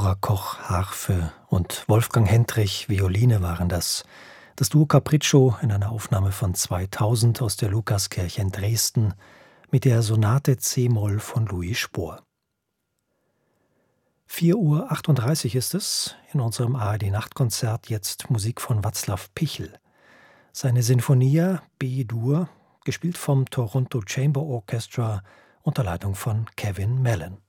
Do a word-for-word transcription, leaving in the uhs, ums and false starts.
Nora Koch, Harfe und Wolfgang Hendrich, Violine waren das. Das Duo Capriccio in einer Aufnahme von zweitausend aus der Lukaskirche in Dresden mit der Sonate C-Moll von Louis Spohr. vier Uhr achtunddreißig ist es, in unserem A R D-Nachtkonzert jetzt Musik von Václav Pichel. Seine Sinfonia B-Dur, gespielt vom Toronto Chamber Orchestra unter Leitung von Kevin Mellon.